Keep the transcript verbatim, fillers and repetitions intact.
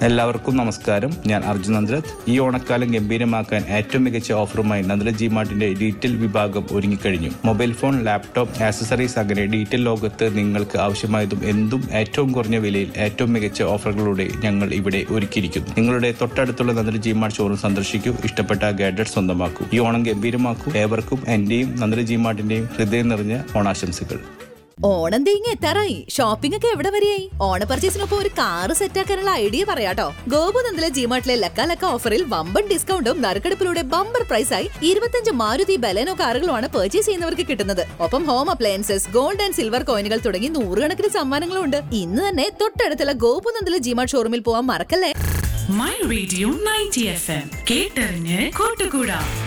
എല്ലാവർക്കും നമസ്കാരം. ഞാൻ അർജുൻ നന്ദ്രത്. ഈ ഓണക്കാലം ഗംഭീരമാക്കാൻ ഏറ്റവും മികച്ച ഓഫറുമായി നന്ദ്ര ജി മാർട്ടിന്റെ ഡീറ്റെയിൽ വിഭാഗം ഒരുങ്ങിക്കഴിഞ്ഞു. മൊബൈൽ ഫോൺ, ലാപ്ടോപ്പ്, ആക്സസറീസ് അങ്ങനെ ഡീറ്റെയിൽ ലോകത്ത് നിങ്ങൾക്ക് ആവശ്യമായതും എന്തും ഏറ്റവും കുറഞ്ഞ വിലയിൽ ഏറ്റവും മികച്ച ഓഫറുകളോടെ ഞങ്ങൾ ഇവിടെ ഒരുക്കിയിരിക്കുന്നു. നിങ്ങളുടെ തൊട്ടടുത്തുള്ള നന്ദ്ര ജി മാർട്ട് ഷോറൂം സന്ദർശിക്കൂ. ഇഷ്ടപ്പെട്ട ഗാഡ്ജറ്റ് സ്വന്തമാക്കൂ. ഈ ഓണം ഗംഭീരമാക്കൂ. ഏവർക്കും എന്റെയും നന്ദ്ര ജി മാർട്ടിന്റെയും ഹൃദയം നിറഞ്ഞ ഓണാശംസകൾ. ഓണം തേങ്ങ എത്താറായി. ഷോപ്പിംഗ് ഒക്കെ എവിടെ വരെയായി? ഓണ പർച്ചേസിനൊപ്പം ഒരു കാറ് സെറ്റാക്കാനുള്ള ഐഡിയ പറയാട്ടോ. ഗോപുനന്ദിലെ ജിമാർട്ടിലെ ലക്ക ലക്ക ഓഫറിൽ വമ്പൻ ഡിസ്കൗണ്ടും നറുക്കെടുപ്പിലൂടെ ബമ്പർ പ്രൈസായി ഇരുപത്തഞ്ച് മാരുതി ബലേനോ കാറുകളുമാണ് പർച്ചേസ് ചെയ്യുന്നവർക്ക് കിട്ടുന്നത്. ഒപ്പം home appliances, gold and silver കോയിനുകൾ തുടങ്ങി നൂറുകണക്കിന് സമ്മാനങ്ങളും ഉണ്ട്. ഇന്ന് തന്നെ തൊട്ടടുത്തുള്ള ഗോപുനന്ദിലെ ജിമാർട്ട് ഷോറൂമിൽ പോവാൻ മറക്കല്ലേ. My radio ninety F M കേട്ടറിഞ്ഞ് കൂട്ടുകൂടാ.